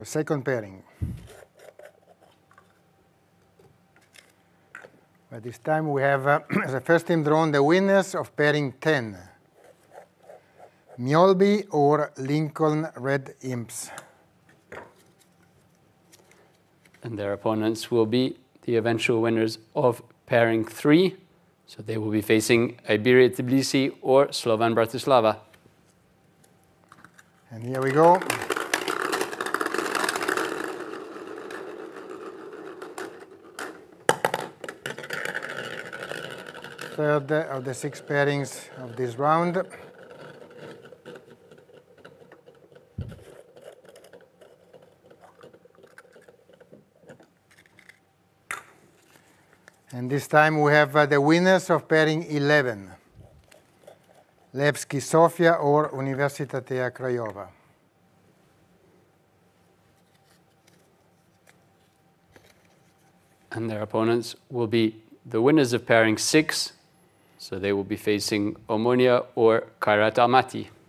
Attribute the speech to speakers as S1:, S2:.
S1: The second pairing. But this time we have, the first team drawn, the winners of pairing 10. Mjolby or Lincoln Red Imps.
S2: And their opponents will be the eventual winners of pairing 3. So they will be facing Iberia Tbilisi or Slovan Bratislava.
S1: And here we go. Third of the 6 pairings of this round. And this time we have the winners of pairing 11. Levski Sofia or Universitatea Craiova.
S2: And their opponents will be the winners of pairing 6. So they will be facing Omonia or Kairat Almaty.